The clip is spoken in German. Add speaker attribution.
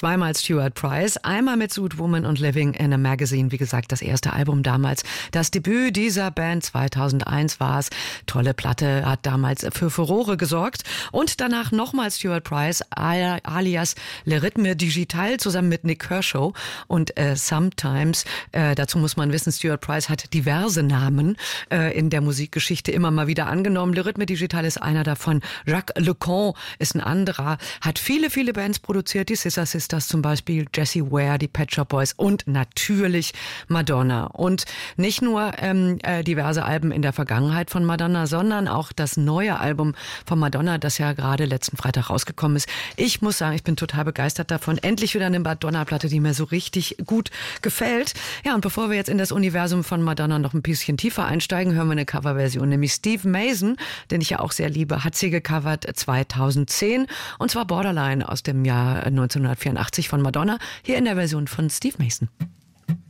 Speaker 1: Zweimal Stuart Price, einmal mit Suit Woman und Living in a Magazine. Wie gesagt, das erste Album damals. Das Debüt dieser Band 2001 war es. Tolle Platte, hat damals für Furore gesorgt. Und danach nochmal Stuart Price, alias Le Rythme Digital, zusammen mit Nick Kershaw und Sometimes. Dazu muss man wissen, Stuart Price hat diverse Namen in der Musikgeschichte immer mal wieder angenommen. Le Rythme Digital ist einer davon. Jacques Lecan ist ein anderer. Hat viele Bands produziert. Die Scissor Sisters zum Beispiel, Jessie Ware, die Pet Shop Boys und natürlich Madonna. Und nicht nur diverse Alben in der Vergangenheit von Madonna, sondern auch das neue Album von Madonna, das ja gerade letzten Freitag rausgekommen ist. Ich muss sagen, ich bin total begeistert davon. Endlich wieder eine Madonna-Platte, die mir so richtig gut gefällt. Ja, und bevor wir jetzt in das Universum von Madonna noch ein bisschen tiefer einsteigen, hören wir eine Coverversion. Nämlich Steve Mason, den ich ja auch sehr liebe, hat sie gecovert 2010. Und zwar Borderline aus dem Jahr 1984 von Madonna. Hier in der Version von Steve Mason.